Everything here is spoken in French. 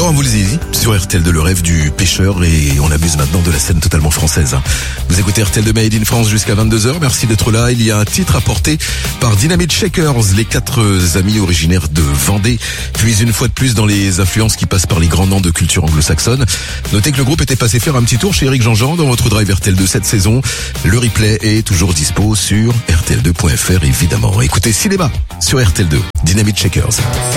Laurent Voulzy sur RTL2, le rêve du pêcheur, et on abuse maintenant de la scène totalement française. Vous écoutez RTL2 Made in France jusqu'à 22h, merci d'être là. Il y a un titre apporté par Dynamite Shakers, les 4 amis originaires de Vendée, puis une fois de plus dans les influences qui passent par les grands noms de culture anglo-saxonne. Notez que le groupe était passé faire un petit tour chez Eric Jean-Jean dans votre drive RTL2 cette saison. Le replay est toujours dispo sur RTL2.fr évidemment. Écoutez Cinéma sur RTL2, Dynamite Shakers.